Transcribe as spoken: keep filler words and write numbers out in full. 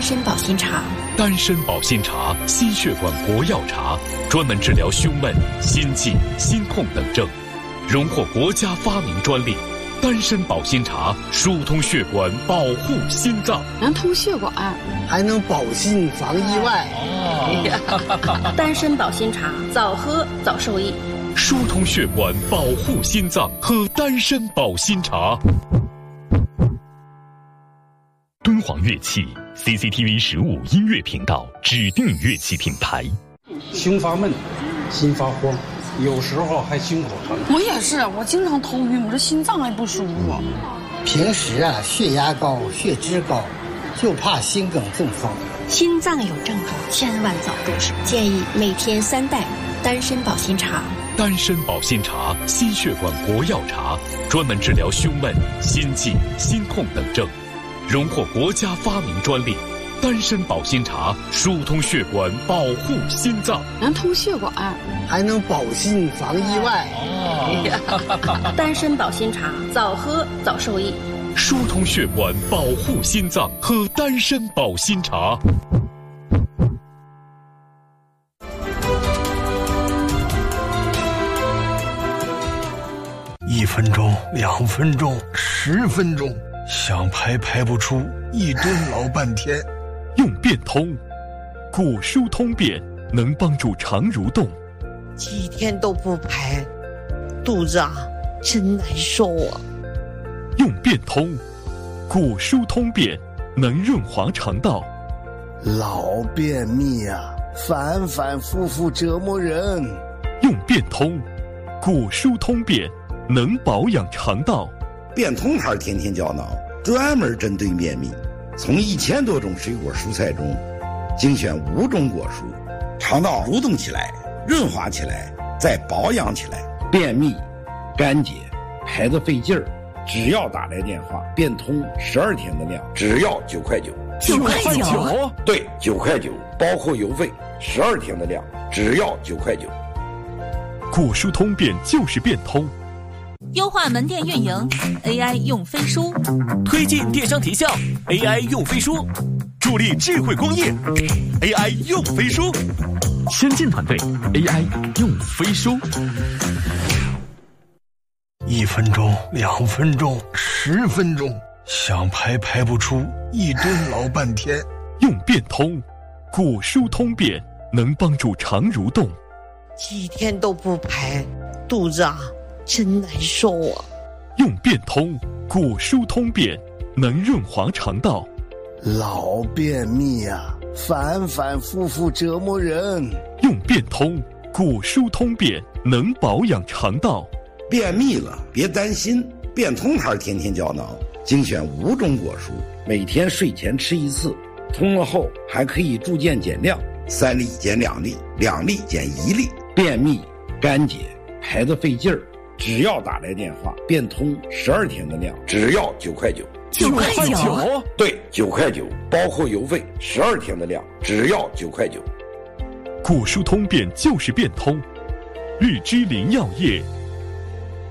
参保心茶。 丹参保心茶，心血管国药茶，专门治疗胸闷、心悸、心痛等症，荣获国家发明专利。丹参保心茶疏通血管，保护心脏， 能通血管， 还能保心防意外。 哦、丹参保心茶，早喝早受益。 疏通血管，保护心脏，喝丹参保心茶。敦煌乐器 C C T V 十五音乐频道指定乐器品牌。 胸发闷，心发慌，有时候还胸口疼。 我也是，我经常头晕，我这心脏还不舒服。 平时啊，血压高，血脂高，就怕心梗中风。 心脏有症状，千万早重视。建议每天三袋丹参保心茶。 丹参保心茶，心血管国药茶，专门治疗胸闷、心悸、心痛等症，荣获国家发明专利。丹参保心茶疏通血管，保护心脏， 能通血管， 还能保心防意外。 哦、丹参保心茶，早喝早受益。 疏通血管，保护心脏，喝丹参保心茶。 一分钟，两分钟，十分钟，想排排不出，一蹲老半天。 用便通，骨疏通便，能帮助肠蠕动。 几天都不排，肚子啊真难受啊。 用便通，骨疏通便，能润滑肠道。 老便秘啊，反反复复折磨人。 用便通，骨疏通便，能保养肠道。 便通牌天天胶囊专门针对便秘，从一千多种水果蔬菜中精选五种果蔬，肠道蠕动起来，润滑起来，再保养起来。便秘、干结、排得费劲儿，只要打来电话，便通十二天的量，只要九块九。 九块九？ 对，九块九，包括邮费，十二天的量，只要九块九。 骨疏通便就是便通。 优化门店运营 ，A I 用飞书， 推进电商提效 ，A I 用飞书，助力智慧工业 ，A I 用飞书， 先进团队 A I 用飞书。 一分钟，两分钟，十分钟，想排排不出，一蹲老半天。 用便通，骨疏通便，能帮助肠蠕动。 几天都不排，肚子啊真难受啊。 用便通，骨疏通便，能润滑肠道。 老便秘啊，反反复复折磨人。 用便通，骨疏通便，能保养肠道。 便秘了别担心，便通牌天天胶囊精选五种果蔬，每天睡前吃一次，通了后还可以逐渐减量，三粒减两粒，两粒减一粒。便秘、干结、排得费劲儿，只要打来电话，便通十二天的量，只要九块九。 九块九？ 对，九块九，包括邮费，十二天的量，只要九块九。 骨疏通便就是便通。日之林药业